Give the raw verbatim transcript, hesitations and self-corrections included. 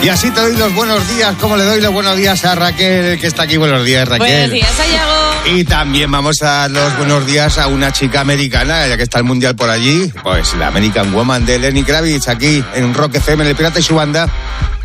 Y así te doy los buenos días, como le doy los buenos días a Raquel, que está aquí. Buenos días, Raquel. Buenos días, Ayago. Y también vamos a dar los buenos días a una chica americana, ya que está el mundial por allí, pues la American Woman de Lenny Kravitz, aquí en Rock F M, El Pirata y su banda.